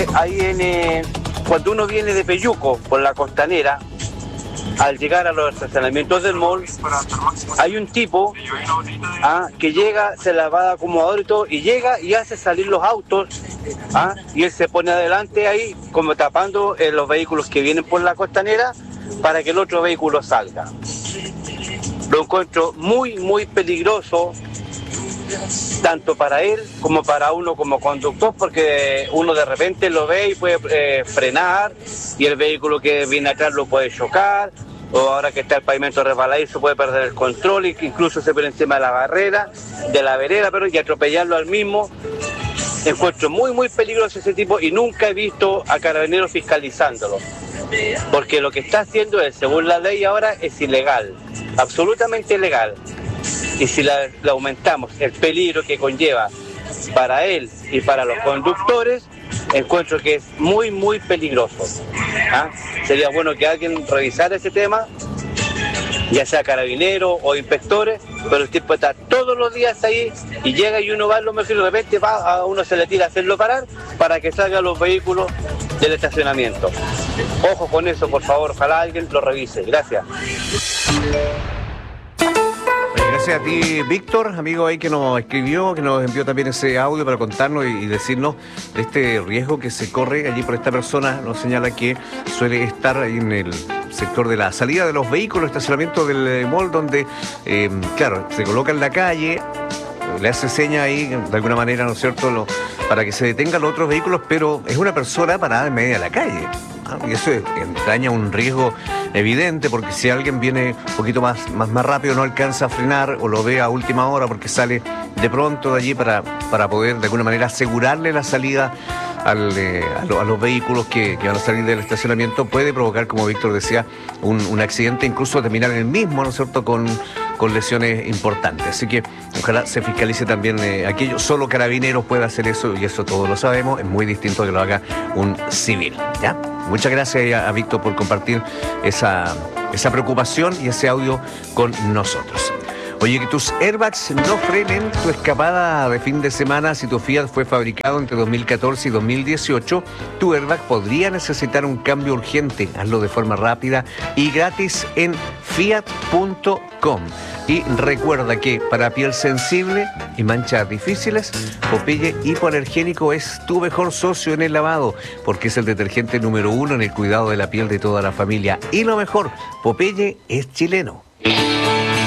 ahí cuando uno viene de Peyuco por la Costanera, al llegar a los estacionamientos del mall, hay un tipo que llega, se la va de acomodador y todo, y llega y hace salir los autos, y él se pone adelante ahí, como tapando los vehículos que vienen por la Costanera, para que el otro vehículo salga. Lo encuentro muy, muy peligroso, tanto para él como para uno como conductor, porque uno de repente lo ve y puede frenar, y el vehículo que viene atrás lo puede chocar, o ahora que está el pavimento resbaladizo puede perder el control, y incluso se pone encima de la barrera, de la vereda, y atropellarlo al mismo. Encuentro muy, muy peligroso ese tipo, y nunca he visto a Carabineros fiscalizándolo, porque lo que está haciendo él, según la ley ahora, es ilegal, absolutamente ilegal. Y si le aumentamos el peligro que conlleva para él y para los conductores, encuentro que es muy, muy peligroso. Sería bueno que alguien revisara ese tema, ya sea carabinero o inspectores, pero el tipo está todos los días ahí y llega y uno va a lo mejor y de repente a uno se le tira a hacerlo parar para que salgan los vehículos del estacionamiento. Ojo con eso, por favor, ojalá alguien lo revise. Gracias. Gracias a ti, Víctor, amigo ahí que nos escribió, que nos envió también ese audio para contarnos y decirnos de este riesgo que se corre allí por esta persona. Nos señala que suele estar ahí en el sector de la salida de los vehículos, estacionamiento del mall, donde, claro, se coloca en la calle, le hace seña ahí, de alguna manera, ¿no es cierto?, para que se detengan los otros vehículos, pero es una persona parada en medio de la calle. Y eso entraña un riesgo evidente, porque si alguien viene un poquito más rápido, no alcanza a frenar o lo ve a última hora porque sale de pronto de allí para poder de alguna manera asegurarle la salida a los vehículos que van a salir del estacionamiento, puede provocar, como Víctor decía, un accidente, incluso terminar en el mismo, ¿no es cierto?, con lesiones importantes. Así que ojalá se fiscalice también aquello. Solo Carabineros puede hacer eso, y eso todos lo sabemos. Es muy distinto a que lo haga un civil, ¿ya? Muchas gracias a Víctor por compartir esa preocupación y ese audio con nosotros. Oye, que tus airbags no frenen tu escapada de fin de semana. Si tu Fiat fue fabricado entre 2014 y 2018, tu airbag podría necesitar un cambio urgente. Hazlo de forma rápida y gratis en fiat.com. Y recuerda que para piel sensible y manchas difíciles, Popeye Hipoalergénico es tu mejor socio en el lavado, porque es el detergente número 1 en el cuidado de la piel de toda la familia. Y lo mejor, Popeye es chileno.